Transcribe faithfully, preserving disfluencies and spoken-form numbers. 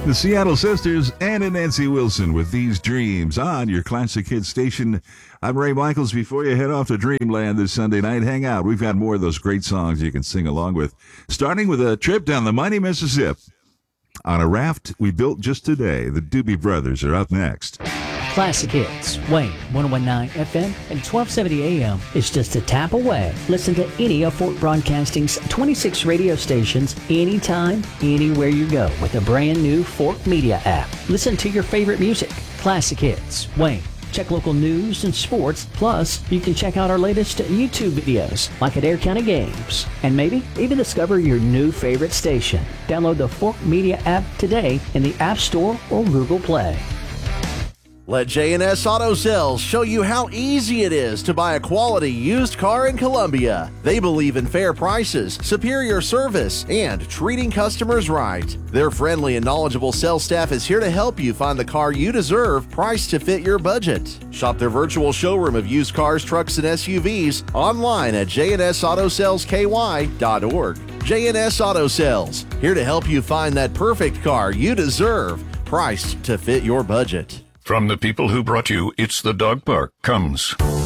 The Seattle Sisters, Ann and Nancy Wilson with These Dreams on your Classic Hits station. I'm Ray Michaels. Before you head off to Dreamland this Sunday night, hang out. We've got more of those great songs you can sing along with, starting with a trip down the mighty Mississippi on a raft we built just today. The Doobie Brothers are up next. Classic Hits, Wayne, one oh one point nine F M and twelve seventy A M is just a tap away. Listen to any of Fort Broadcasting's twenty-six radio stations anytime, anywhere you go with a brand new Fort Media app. Listen to your favorite music. Classic Hits, Wayne. Check local news and sports. Plus, you can check out our latest YouTube videos, like at Adair County Games. And maybe even discover your new favorite station. Download the Fort Media app today in the App Store or Google Play. Let J and S Auto Sales show you how easy it is to buy a quality used car in Columbia. They believe in fair prices, superior service, and treating customers right. Their friendly and knowledgeable sales staff is here to help you find the car you deserve, priced to fit your budget. Shop their virtual showroom of used cars, trucks, and S U Vs online at j and s auto sales k y dot org. J and S Auto Sales, here to help you find that perfect car you deserve, priced to fit your budget. From the people who brought you It's the Dog Park comes